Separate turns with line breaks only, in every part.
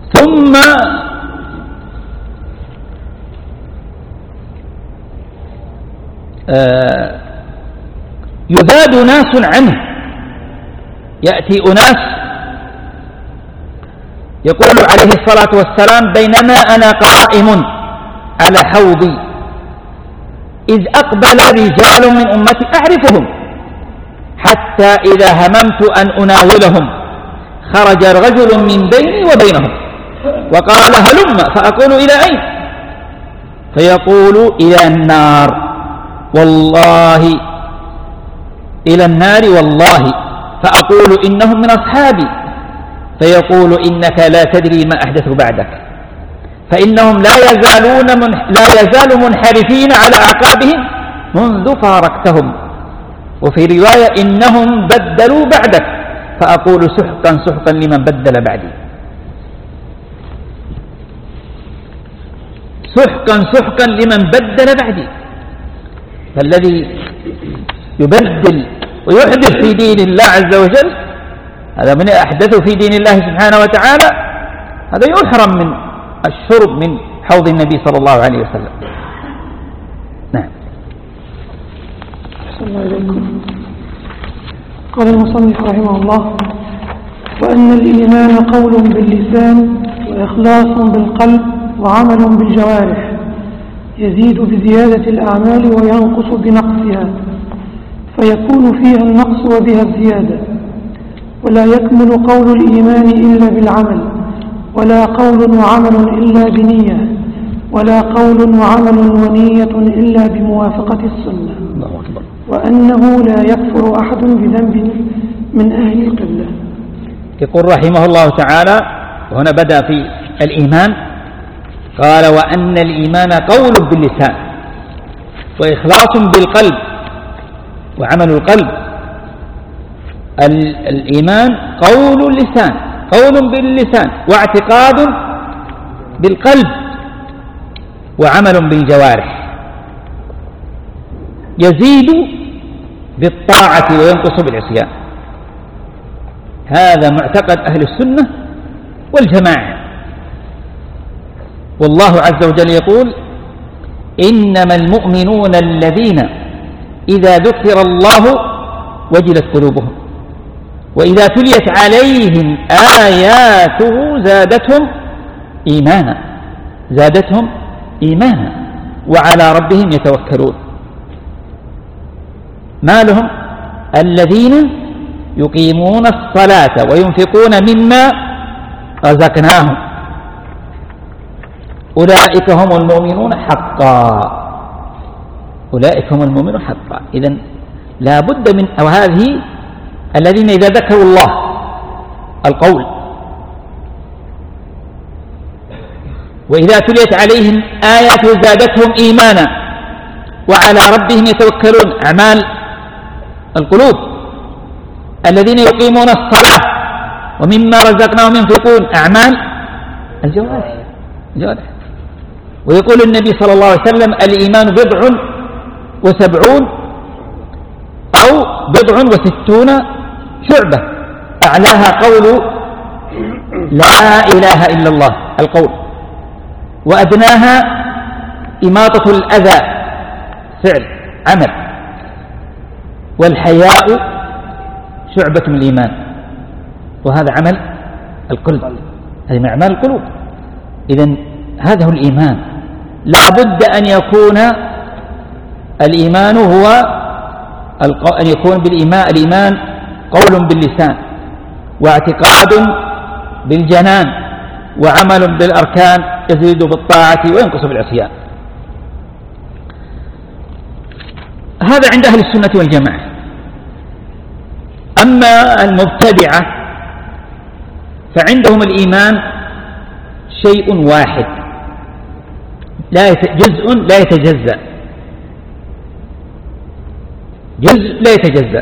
ثم يذاد ناس عنه، يأتي أناس يقول عليه الصلاة والسلام: بينما أنا قائم على حوضي إذ أقبل رجال من أمتي أعرفهم، حتى إذا هممت أن أناولهم خرج رجل من بيني وبينهم وقال: هلم. فأقول: إلى أين؟ فيقول: إلى النار والله، إلى النار والله. فأقول: إنهم من أصحابي. فيقول: إنك لا تدري ما أحدثوا بعدك، فإنهم لا يزالوا منحرفين على أعقابهم منذ فارقتهم. وفي رواية: إنهم بدلوا بعدك. فأقول: سحقا سحقا لمن بدل بعدي. سحقا سحقا لمن بدل بعدي. فالذي يبدل ويحدث في دين الله عز وجل، هذا من أحدث في دين الله سبحانه وتعالى، هذا يحرم من الشرب من حوض النبي صلى الله عليه وسلم. نعم.
أحسن الله إليكم. قال المصنف رحمه الله: وأن الإيمان قول باللسان وإخلاص بالقلب وعمل بالجوارح، يزيد بزيادة الأعمال وينقص بنقصها، فيكون فيها النقص وبها الزيادة. ولا يكمل قول الإيمان إلا بالعمل، ولا قول وعمل إلا بنية، ولا قول وعمل ونية إلا بموافقة السنة. وأنه لا يكفر أحد بذنب من أهل القبلة.
يقول رحمه الله تعالى، وهنا بدأ في الإيمان، قال: وأن الإيمان قول باللسان وإخلاص بالقلب وعمل القلب. الإيمان قول اللسان، قول باللسان واعتقاد بالقلب وعمل بالجوارح، يزيد بالطاعة وينقص بالعصيان. هذا معتقد أهل السنة والجماعة. والله عز وجل يقول: إنما المؤمنون الذين إذا ذكر الله وجلت قلوبهم وإذا تليت عليهم آياته زادتهم إيمانا وعلى ربهم يتوكلون. ما لهم؟ الذين يقيمون الصلاة وينفقون مما رزقناهم أولئك هم المؤمنون حقا. أولئك هم المؤمنون حقا. إذن لا بد من هذه الذين إذا ذكروا الله القول وإذا تليت عليهم آياته زادتهم إيمانا وعلى ربهم يتوكلون، أعمال القلوب. الذين يقيمون الصلاة ومما رزقناهم ينفقون، أعمال الجوارح. ويقول النبي صلى الله عليه وسلم: الإيمان 70 أو 60 شعبة، أعلاها قول لا إله إلا الله القول، وأدناها إماطة الأذى فعل عمل، والحياء شعبة من الإيمان، وهذا عمل القلب، هذه من أعمال القلوب. إذن هذا هو الإيمان. لا بد أن يكون الإيمان هو أن يكون الإيمان قول باللسان واعتقاد بالجنان وعمل بالأركان، يزيد بالطاعة وينقص بالعصيان. هذا عند أهل السنة والجماعة. أما المبتدعة فعندهم الإيمان شيء واحد، جزء لا يتجزأ، جزء لا يتجزأ.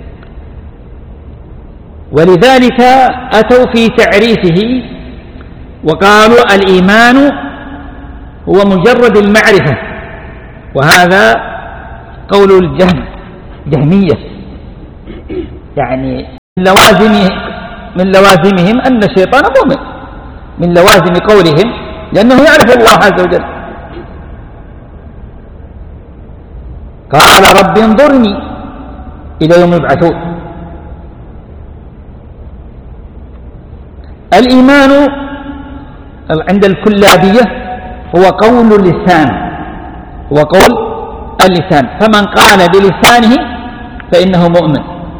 ولذلك أتوا في تعريفه وقالوا: الإيمان هو مجرد المعرفة. وهذا قول الجهمية، يعني من لوازمهم أن الشيطان مؤمن، من لوازم قولهم، لأنه يعرف الله عز وجل. قال رب انظرني إلى يوم يبعثون. الإيمان عند الكلابية هو قول اللسان، هو قول اللسان، فمن قال بلسانه فإنه مؤمن.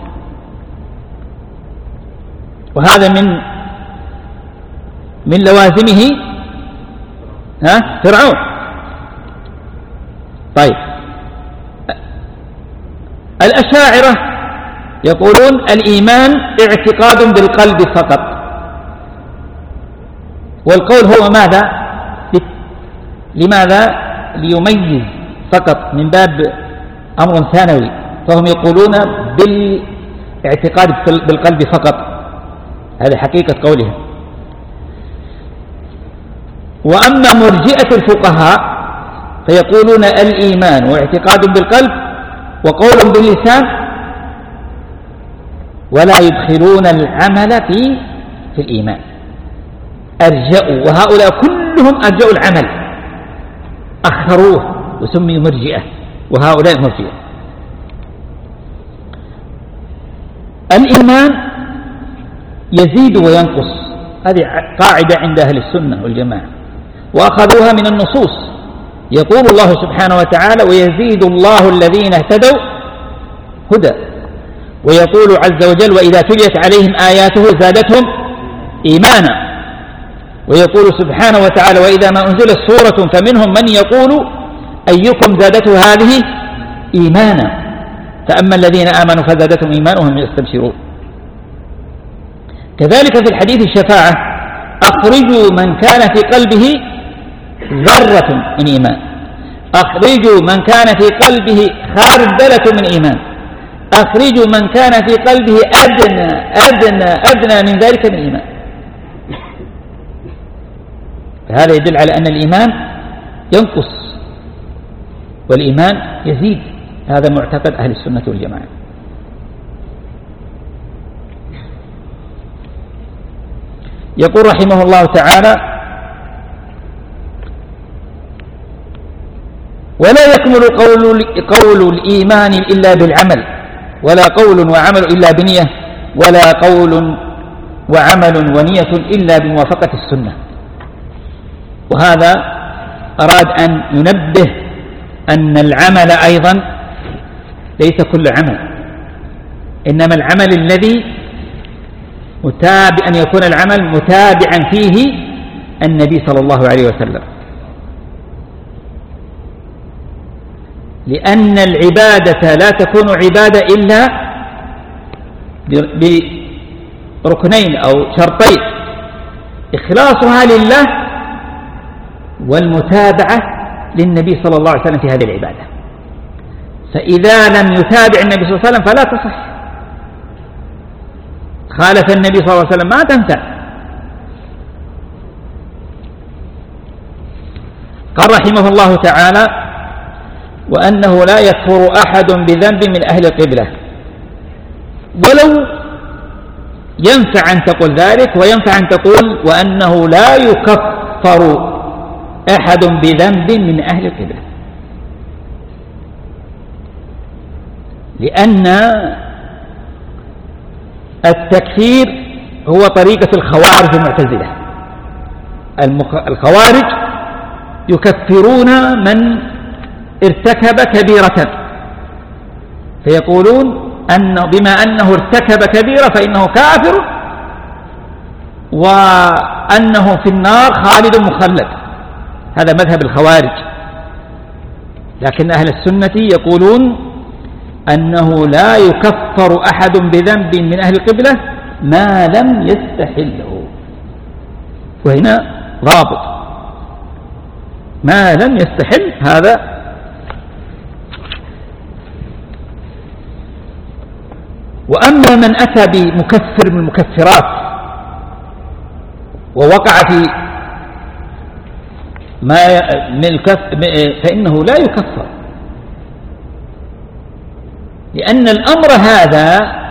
وهذا من لوازمه فرعون. طيب، الأشاعرة يقولون الإيمان اعتقاد بالقلب فقط، والقول هو ماذا؟ لماذا؟ ليميز فقط من باب أمر ثانوي، فهم يقولون بالاعتقاد بالقلب فقط، هذه حقيقة قولهم. وأما مرجئة الفقهاء فيقولون الإيمان واعتقاد بالقلب وقول باللسان، ولا يدخلون العمل في الإيمان، أرجأوا، وهؤلاء كلهم أرجأوا العمل، أخروه وسمي مرجئة، وهؤلاء مرجئة. الإيمان يزيد وينقص، هذه قاعدة عند أهل السنة والجماعة، وأخذوها من النصوص. يقول الله سبحانه وتعالى ويزيد الله الذين اهتدوا هدى، ويقول عز وجل وإذا تليت عليهم آياته زادتهم إيمانا، ويقول سبحانه وتعالى وإذا ما أنزلت سورة فمنهم من يقول أيكم زادته هذه إيمانا، فأما الذين آمنوا فزادتهم إيمانا وهم يستبشرون. كذلك في الحديث الشفاعة أخرجوا من كان في قلبه ذرة من إيمان، أخرجوا من كان في قلبه خردلة من إيمان، أخرجوا من كان في قلبه أدنى من ذلك من إيمان. فهذا يدل على أن الإيمان ينقص والإيمان يزيد، هذا معتقد أهل السنة والجماعة. يقول رحمه الله تعالى ولا يكمل قول الإيمان إلا بالعمل، ولا قول وعمل إلا بنية، ولا قول وعمل ونية إلا بموافقة السنة. وهذا أراد أن ينبه أن العمل أيضا ليس كل عمل، إنما العمل الذي أن يكون العمل متابعا فيه النبي صلى الله عليه وسلم، لأن العبادة لا تكون عبادة إلا بركنين أو شرطين: إخلاصها لله والمتابعة للنبي صلى الله عليه وسلم في هذه العبادة. فإذا لم يتابع النبي صلى الله عليه وسلم فلا تصح، خالف النبي صلى الله عليه وسلم ما تنفع. قال رحمه الله تعالى وأنه لا يكفر أحد بذنب من أهل القبلة، ولو ينفع أن تقول ذلك، وينفع أن تقول وأنه لا يكفر أحد بذنب من أهل القبلة، لأن التكفير هو طريقة الخوارج المعتزلة. الخوارج يكفرون من ارتكب كبيرة، فيقولون أن بما أنه ارتكب كبيرة فإنه كافر، وأنه في النار خالد مخلد. هذا مذهب الخوارج. لكن أهل السنة يقولون أنه لا يكفر أحد بذنب من أهل القبلة ما لم يستحله، وهنا ضابط: ما لم يستحل. هذا وأما من أتى بمكفر من المكفرات ووقع في فإنه لا يكفر، لأن الأمر هذا